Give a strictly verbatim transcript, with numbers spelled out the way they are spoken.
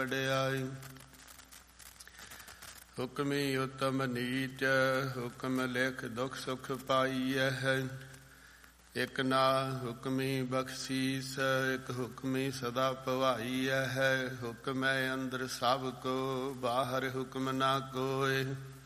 ਵਡਿਆਈ। ਹੁਕਮੀ ਉਤਮ ਨੀਚ ਹੁਕਮ ਲਿਖ ਦੁਖ ਸੁਖ ਪਾਈਐ ਹੈ। ਇਕ ਨਾ ਹੁਕਮੀ ਬਖਸ਼ੀਸ ਇਕ ਹੁਕਮੀ ਸਦਾ ਭਵਾਈਐ ਹੈ। ਹੁਕਮੈ ਅੰਦਰ ਸਭ ਕੋ ਬਾਹਰ ਹੁਕਮ ਨਾ ਕੋਇ।